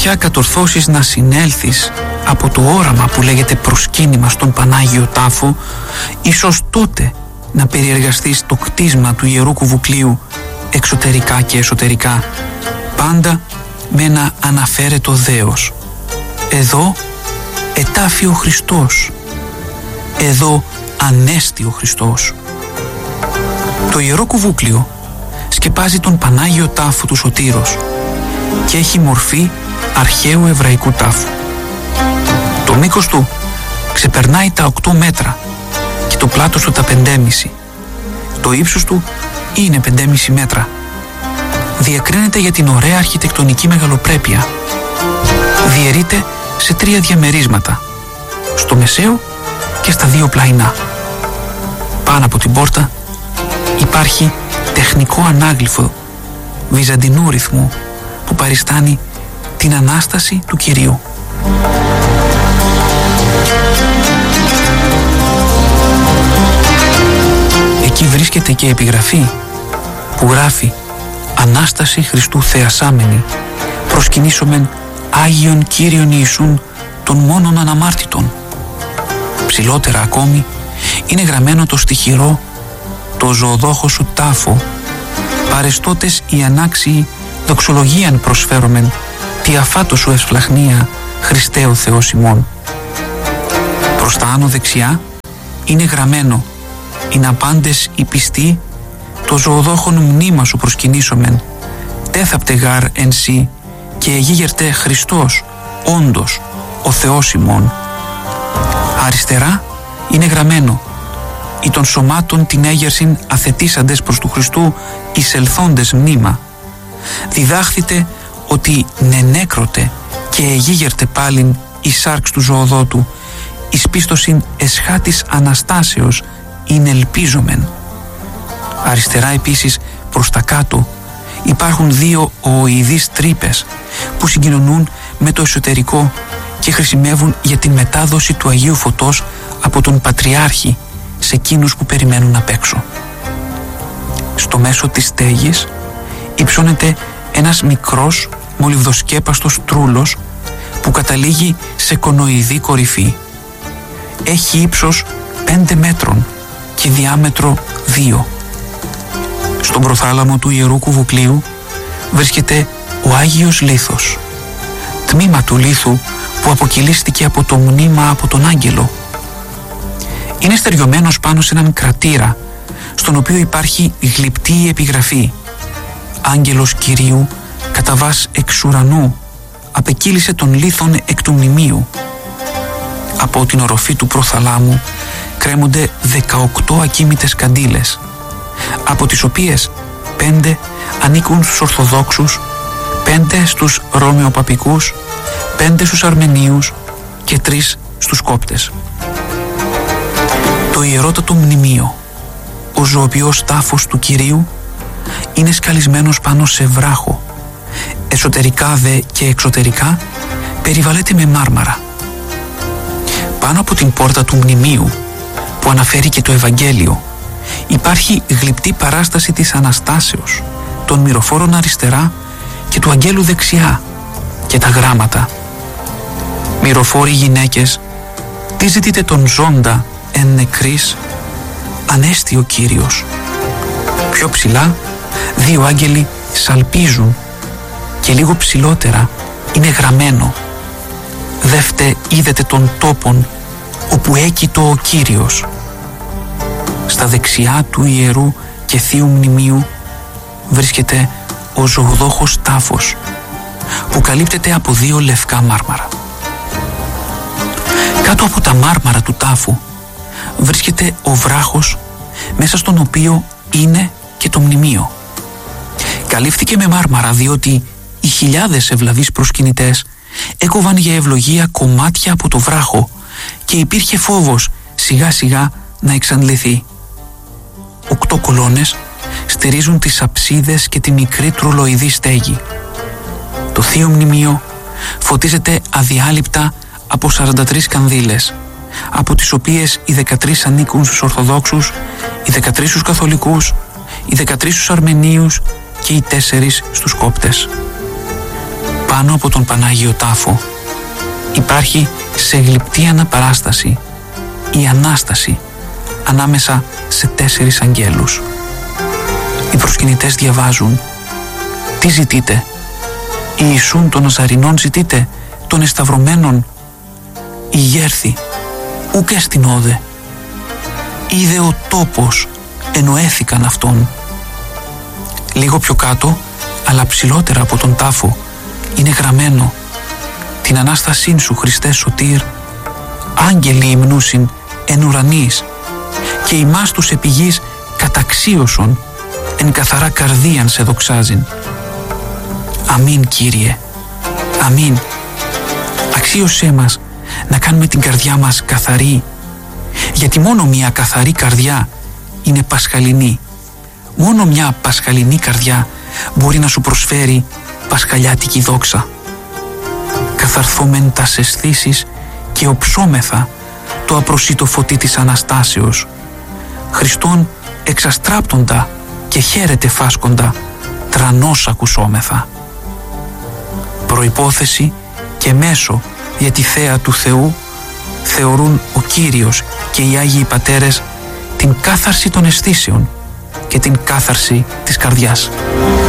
πια κατορθώσεις να συνέλθεις από το όραμα που λέγεται προσκύνημα στον Πανάγιο Τάφο, ίσως τότε να περιεργαστείς το κτίσμα του Ιερού Κουβουκλίου εξωτερικά και εσωτερικά, πάντα με ένα αναφέρετο δέος. Εδώ ετάφη ο Χριστός, εδώ ανέστη ο Χριστός. Το Ιερό Κουβούκλιο σκεπάζει τον Πανάγιο Τάφο του Σωτήρος και έχει μορφή αρχαίου εβραϊκού τάφου. Το μήκος του ξεπερνάει τα 8 μέτρα και το πλάτος του τα 5,5. Το ύψος του είναι 5,5 μέτρα. Διακρίνεται για την ωραία αρχιτεκτονική μεγαλοπρέπεια. Διαιρείται σε 3 διαμερίσματα, στο μεσαίο και στα 2 πλαϊνά. Πάνω από την πόρτα υπάρχει τεχνικό ανάγλυφο βυζαντινού ρυθμού που παριστάνει την Ανάσταση του Κυρίου. Εκεί βρίσκεται και επιγραφή που γράφει «Ανάσταση Χριστού θεασάμενη, προσκυνήσομεν Άγιον Κύριον Ιησούν των μόνον αναμάρτητων». Ψηλότερα ακόμη είναι γραμμένο το στιχηρό «Το ζωοδόχο σου τάφο, παρεστώτες οι ανάξιοι δοξολογίαν προσφέρομεν, τι αφάτο σου ευσφλαχνία, Χριστέ ο Θεός ημών». Προς τα άνω δεξιά είναι γραμμένο «Είναι απάντες οι πιστοί, το ζωοδόχον μνήμα σου προσκυνήσομεν, τέθαπτε γάρ εν σύ και εγίγερτε Χριστός, όντως, ο Θεός ημών». Αριστερά είναι γραμμένο «Οι των σωμάτων την έγερσιν αθετήσαντες προς του Χριστού εισελθόντες μνήμα. Διδάχθητε ότι νενέκρωτε και εγίγερτε πάλιν η σάρξ του ζωοδότου, εις πίστοσιν εσχάτης Αναστάσεως είναι ελπίζομεν». Αριστερά επίσης προς τα κάτω υπάρχουν 2 οοειδείς τρύπες που συγκοινωνούν με το εσωτερικό και χρησιμεύουν για την μετάδοση του Αγίου Φωτός από τον Πατριάρχη σε εκείνους που περιμένουν απ' έξω. Στο μέσο της στέγης υψώνεται ένας μικρός μολυβδοσκέπαστος τρούλος που καταλήγει σε κονοειδή κορυφή. Έχει ύψος 5 μέτρων και διάμετρο 2. Στον προθάλαμο του Ιερού Κουβουκλίου βρίσκεται ο Άγιος Λίθος, τμήμα του λίθου που αποκυλίστηκε από το μνήμα από τον Άγγελο. Είναι στεριωμένος πάνω σε έναν κρατήρα, στον οποίο υπάρχει γλυπτή επιγραφή «Άγγελος Κυρίου κατά βάς εξ ουρανού απεκύλησε τον λίθον εκ του μνημείου». Από την οροφή του προθαλάμου κρέμονται 18 ακίμητες καντήλες, από τις οποίες 5 ανήκουν στους Ορθοδόξους, 5 στους Ρωμαιοπαπικούς, 5 στους Αρμενίους και 3 στους Κόπτες. Το ιερότατο μνημείο, ο ζωοποιός τάφος του Κυρίου, είναι σκαλισμένος πάνω σε βράχο. Εσωτερικά δε και εξωτερικά περιβαλλέται με μάρμαρα. Πάνω από την πόρτα του μνημείου, που αναφέρει και το Ευαγγέλιο, υπάρχει γλυπτή παράσταση της Αναστάσεως, των μυροφόρων αριστερά και του Αγγέλου δεξιά, και τα γράμματα «Μυροφόροι γυναίκες, τι ζητείτε τον ζώντα εν νεκρής, ανέστη ο Κύριος». Πιο ψηλά 2 άγγελοι σαλπίζουν και λίγο ψηλότερα είναι γραμμένο «Δεύτε είδετε τον τόπον όπου έκειτο ο Κύριος». Στα δεξιά του ιερού και θείου μνημείου βρίσκεται ο ζωοδόχος τάφος που καλύπτεται από 2 λευκά μάρμαρα. Κάτω από τα μάρμαρα του τάφου βρίσκεται ο βράχος μέσα στον οποίο είναι και το μνημείο. Καλύφθηκε με μάρμαρα διότι οι χιλιάδες ευλαβείς προσκυνητές έκοβαν για ευλογία κομμάτια από το βράχο και υπήρχε φόβος σιγά σιγά να εξαντληθεί. 8 κολόνες στηρίζουν τις αψίδες και τη μικρή τρουλοειδή στέγη. Το θείο μνημείο φωτίζεται αδιάλειπτα από 43 κανδύλες, από τις οποίες οι 13 ανήκουν στους Ορθοδόξους, οι 13 στους Καθολικούς, οι 13 στους Αρμενίους και οι 4 στους Κόπτες. πάνω από τον Πανάγιο Τάφο υπάρχει σε γλυπτή αναπαράσταση η Ανάσταση ανάμεσα σε 4 αγγέλους. Οι προσκυνητές διαβάζουν: «Τι ζητείτε? Ιησούν των Ναζαρηνών ζητείτε, των εσταυρωμένων? Ηγέρθη, ουκ εστιν όδε. Είδε ο τόπος, εννοέθηκαν αυτόν». Λίγο πιο κάτω, αλλά ψηλότερα από τον τάφο, είναι γραμμένο: «Την Ανάστασήν σου, Χριστέ σωτήρ, άγγελοι υμνούσιν εν ουρανής και ημάς τους επί γης καταξίωσον εν καθαρά καρδίαν σε δοξάζειν». Αμήν, Κύριε, αμήν. Αξίωσέ μας να κάνουμε την καρδιά μας καθαρή, γιατί μόνο μια καθαρή καρδιά είναι πασχαλινή. Μόνο μια πασχαλινή καρδιά μπορεί να σου προσφέρει πασχαλιάτικη δόξα. Καθαρθόμεν τας αισθήσεις και οψόμεθα το απροσίτο φωτί της Αναστάσεως. Χριστόν εξαστράπτοντα και χαίρεται φάσκοντα, τρανός ακουσόμεθα. Προϋπόθεση και μέσο για τη θέα του Θεού θεωρούν ο Κύριος και οι Άγιοι Πατέρες την κάθαρση των αισθήσεων και την κάθαρση της καρδιάς.